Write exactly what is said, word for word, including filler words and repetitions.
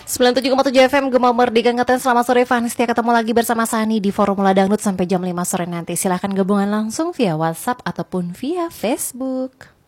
sembilan puluh tujuh koma tujuh F M Gema Merdeka ngatain selamat sore Fani. Setia ketemu lagi bersama Sani di Formula Dangdut sampai jam lima sore nanti. Silahkan gabungan langsung via WhatsApp ataupun via Facebook.